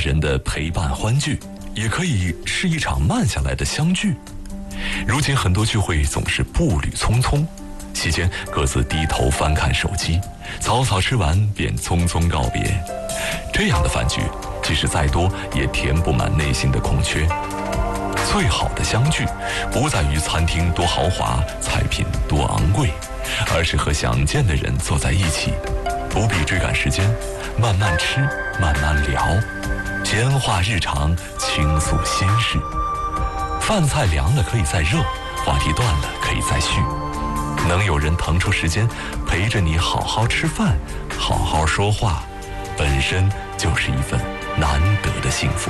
人的陪伴欢聚，也可以是一场慢下来的相聚。如今很多聚会总是步履匆匆，席间各自低头翻看手机，草草吃完便匆匆告别。这样的饭局，即使再多，也填不满内心的空缺。最好的相聚，不在于餐厅多豪华，菜品多昂贵，而是和想见的人坐在一起，不必追赶时间，慢慢吃，慢慢聊，闲话日常，倾诉心事。饭菜凉了可以再热，话题断了可以再续。能有人腾出时间陪着你好好吃饭，好好说话，本身就是一份难得的幸福。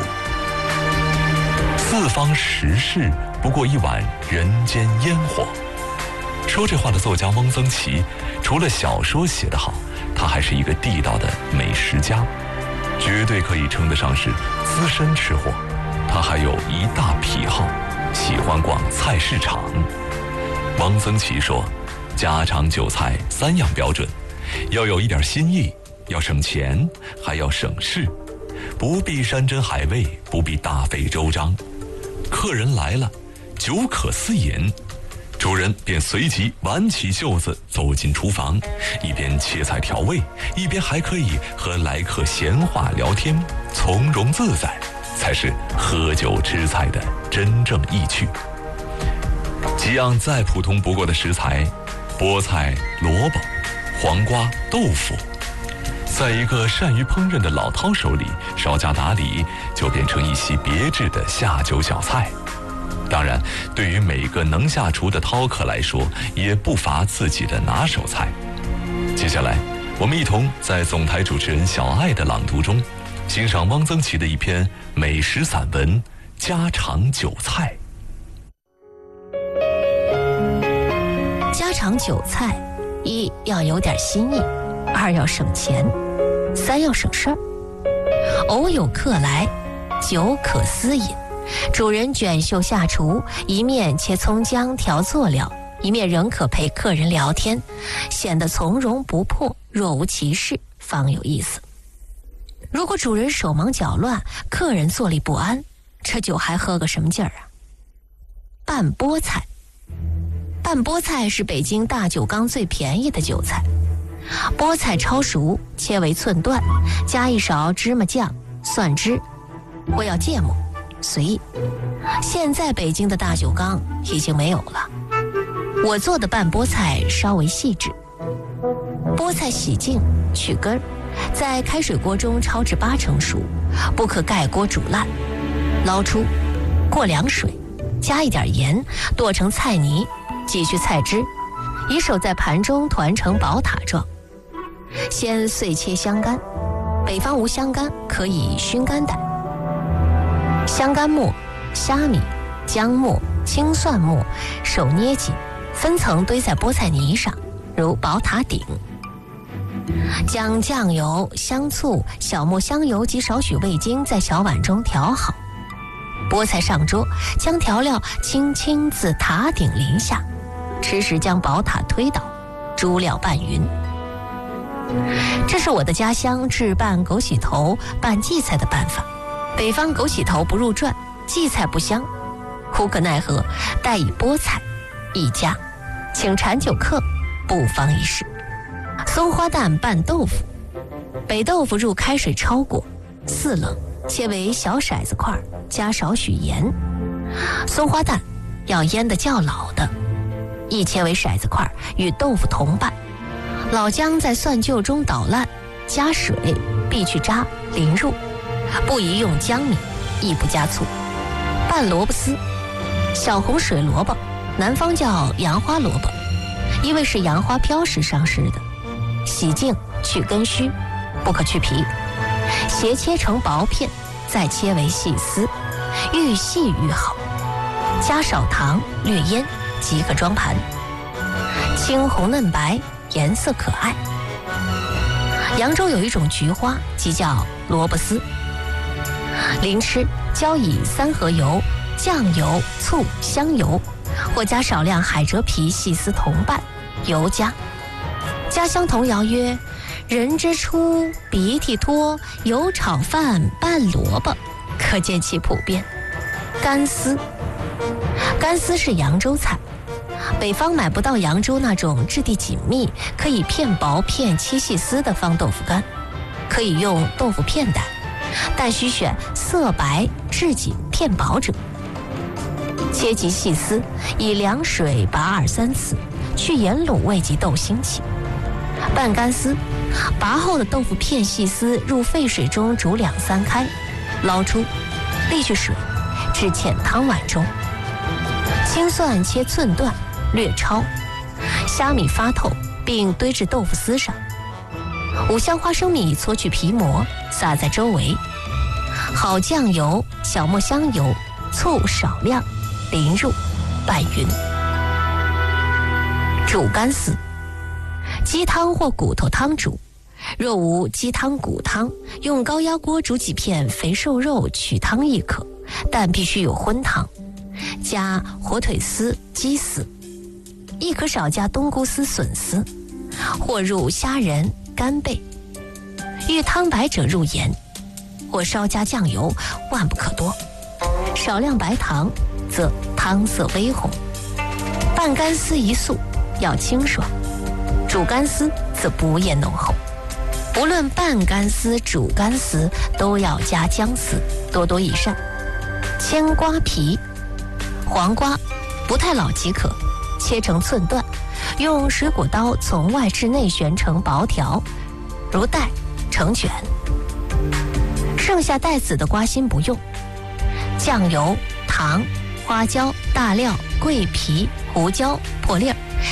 四方时事不过一碗人间烟火。说这话的作家汪曾祺，除了小说写得好，他还是一个地道的美食家，绝对可以称得上是资深吃货。他还有一大癖好，喜欢逛菜市场。汪曾祺说，家常酒菜3样标准，要有一点新意，要省钱，还要省事，不必山珍海味，不必大费周章。客人来了，酒可私饮，主人便随即挽起袖子走进厨房，一边切菜调味，一边还可以和来客闲话聊天，从容自在，才是喝酒吃菜的真正意趣。几样再普通不过的食材，菠菜、萝卜、黄瓜、豆腐，在一个善于烹饪的老饕手里，稍加打理，就变成一席别致的下酒小菜。当然，对于每个能下厨的饕客来说，也不乏自己的拿手菜。接下来，我们一同在总台主持人小爱的朗读中，欣赏汪曾祺的一篇美食散文《家常酒菜》。 家常酒菜，1要有点新意，2要省钱，3要省事儿。偶有客来，酒可私饮。主人卷袖下厨，一面切葱姜调佐料，一面仍可陪客人聊天，显得从容不迫，若无其事，方有意思。如果主人手忙脚乱，客人坐立不安，这酒还喝个什么劲儿啊？拌菠菜。拌菠菜是北京大酒缸最便宜的酒菜。菠菜焯熟，切为寸段，加一勺芝麻酱、蒜汁，或要芥末，随意。现在北京的大酒缸已经没有了。我做的拌菠菜稍为细致。菠菜洗净去根，在开水锅中焯至80%熟，不可盖锅煮烂，捞出，过凉水，加一点盐，剁成菜泥，挤去菜汁，以手在盘中团成宝塔状。先碎切香干，北方无香干，可以熏干带。香干末、虾米、姜末、青蒜末，手捏紧，分层堆在菠菜泥上，如宝塔顶。将酱油、香醋、小磨香油及少许味精在小碗中调好。菠菜上桌，将调料轻轻自塔顶淋下，吃时将宝塔推倒，猪料拌匀。这是我的家乡制拌枸杞头拌荠菜的办法。北方枸杞头不入传，荠菜不香，无可奈何，待以菠菜一家，请馋酒客不妨一试。松花蛋拌豆腐。北豆腐入开水焯过，4冷，切为小骰子块，加少许盐。松花蛋要腌得较老的，亦切为骰子块，与豆腐同拌。老姜在蒜臼中捣烂，加水，必去渣，淋入，不宜用姜米，亦不加醋。拌萝卜丝。小红水萝卜，南方叫洋花萝卜，因为是洋花飘时上市的。洗净去根须，不可去皮，斜切成薄片，再切为细丝，愈细愈好。加少糖，略腌，即可装盘。青红嫩白，颜色可爱。扬州有一种菊花，即叫萝卜丝。淋吃，浇以3合油、酱油、醋、香油，或加少量海蜇皮细丝同拌，油加。家乡童谣曰： 人之初，鼻涕多，有炒饭拌萝卜，可见其普遍。干丝，干丝是扬州菜，北方买不到扬州那种质地紧密、可以片薄片切细丝的方豆腐干，可以用豆腐片代，但需选色白质紧片薄者。切及细丝，以凉水拔2-3次，去盐卤味及豆腥气。拌干丝，拔后的豆腐片细丝入沸水中煮2-3开，捞出，沥去水，置芡汤碗中。青蒜切寸段，略焯，虾米发透，并堆至豆腐丝上。五香花生米搓去皮膜，撒在周围。好酱油、小磨香油、醋少量，淋入，拌匀。煮干丝，鸡汤或骨头汤煮，若无鸡汤骨汤，用高压锅煮几片肥瘦肉取汤亦可，但必须有荤汤，加火腿丝、鸡丝，亦可少加冬菇丝、笋丝，或入虾仁、干贝。欲汤白者入盐，或稍加酱油，万不可多。少量白糖，则汤色微红。拌干丝一素，要清爽；煮干丝则不厌浓厚。无论拌干丝、煮干丝，都要加姜丝，多多益善。牵瓜皮，黄瓜不太老即可，切成寸段，用水果刀从外至内旋成薄条，如带成卷。剩下带籽的瓜心不用。酱油、糖、花椒、大料、桂皮、胡椒、破粒儿，